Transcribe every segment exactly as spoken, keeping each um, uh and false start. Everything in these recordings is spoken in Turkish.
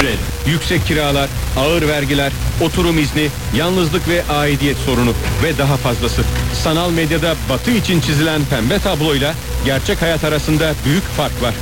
ücret, Yüksek kiralar, ağır vergiler, oturum izni, yalnızlık ve aidiyet sorunu ve daha fazlası. Sanal medyada Batı için çizilen pembe tabloyla gerçek hayat arasında büyük fark var.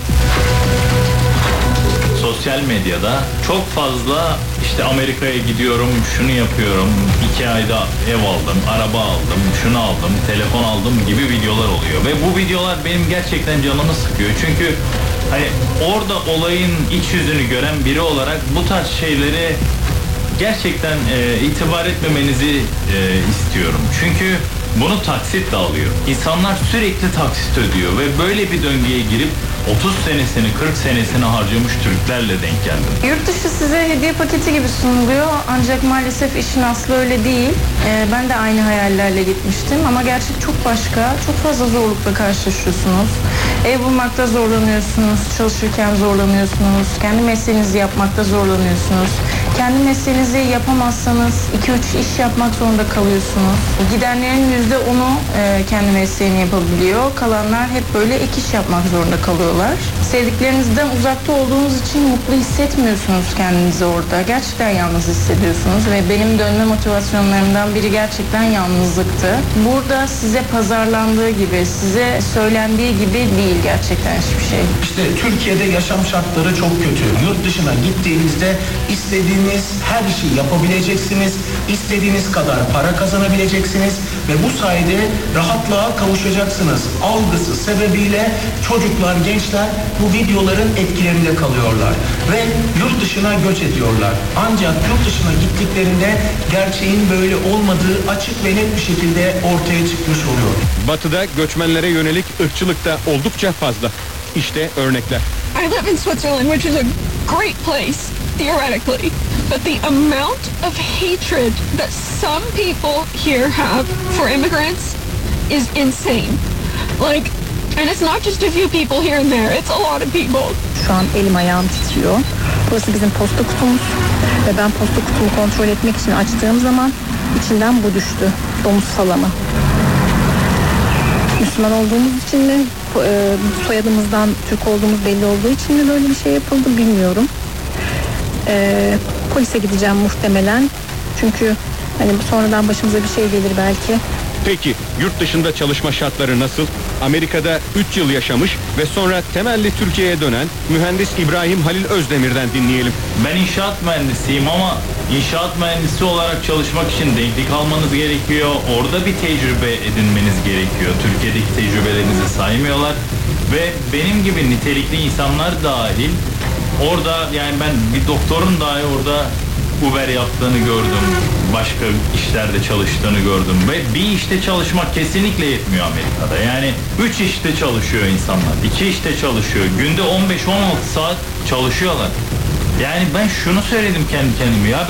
sosyal medyada çok fazla işte Amerika'ya gidiyorum, şunu yapıyorum, iki ayda ev aldım, araba aldım, şunu aldım, telefon aldım gibi videolar oluyor. Ve bu videolar benim gerçekten canımı sıkıyor. Çünkü hani orada olayın iç yüzünü gören biri olarak bu tarz şeyleri gerçekten e, itibar etmemenizi e, istiyorum. Çünkü bunu taksitle alıyor. İnsanlar sürekli taksit ödüyor ve böyle bir döngüye girip otuz senesini, kırk senesini harcamış Türklerle denk geldim. Yurt dışı size hediye paketi gibi sunuluyor ancak maalesef işin aslı öyle değil. Ee, ben de aynı hayallerle gitmiştim ama gerçek çok başka. Çok fazla zorlukla karşılaşıyorsunuz. Ev bulmakta zorlanıyorsunuz, çalışırken zorlanıyorsunuz, kendi mesleğinizi yapmakta zorlanıyorsunuz. Kendi mesleğinizi yapamazsanız iki üç iş yapmak zorunda kalıyorsunuz. Gidenlerin yüzde onu e, kendi mesleğini yapabiliyor. Kalanlar hep böyle ek iş yapmak zorunda kalıyorlar. Sevdiklerinizden uzakta olduğunuz için mutlu hissetmiyorsunuz kendinizi orada. Gerçekten yalnız hissediyorsunuz ve benim dönme motivasyonlarımdan biri gerçekten yalnızlıktı. Burada size pazarlandığı gibi, size söylendiği gibi değil gerçekten hiçbir şey. İşte Türkiye'de yaşam şartları çok kötü. Yurt dışına gittiğinizde istediğiniz her şeyi yapabileceksiniz. İstediğiniz kadar para kazanabileceksiniz ve bu sayede rahatlığa kavuşacaksınız. Algısı sebebiyle çocuklar, gençler bu videoların etkilerinde kalıyorlar ve yurt dışına göç ediyorlar. Ancak yurt dışına gittiklerinde gerçeğin böyle olmadığı açık ve net bir şekilde ortaya çıkmış oluyor. Batı'da göçmenlere yönelik ırkçılık da oldukça fazla. İşte örnekler. I live in Switzerland, which is a great place, theoretically, but the amount of hatred that some people here have for immigrants is insane. Like, and it's not just a few people here and there, it's a lot of people. Şu an elim ayağım titriyor. Burası bizim posta kutumuz ve ben posta kutumu kontrol etmek için açtığım zaman içinden bu düştü. Domuz salamı. Müslüman olduğumuz için mi, soyadımızdan Türk olduğumuz belli olduğu için mi böyle bir şey yapıldı bilmiyorum. Ee, polise gideceğim muhtemelen. Çünkü hani sonradan başımıza bir şey gelir belki. Peki yurt dışında çalışma şartları nasıl? Amerika'da üç yıl yaşamış ve sonra temelli Türkiye'ye dönen mühendis İbrahim Halil Özdemir'den dinleyelim. Ben inşaat mühendisiyim ama inşaat mühendisi olarak çalışmak için denklik almanız gerekiyor. Orada bir tecrübe edinmeniz gerekiyor. Türkiye'deki tecrübelerinizi saymıyorlar ve benim gibi nitelikli insanlar dahil orada, yani ben bir doktorun dahi orada Uber yaptığını gördüm. Başka işlerde çalıştığını gördüm ve bir işte çalışmak kesinlikle yetmiyor Amerika'da. Yani üç işte çalışıyor insanlar. iki işte çalışıyor. Günde on beş on altı saat çalışıyorlar. Yani ben şunu söyledim kendi kendime. Ya